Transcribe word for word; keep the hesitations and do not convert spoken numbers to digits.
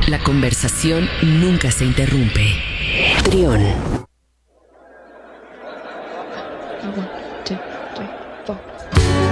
La conversación nunca se interrumpe. Trión. One, two, three, four.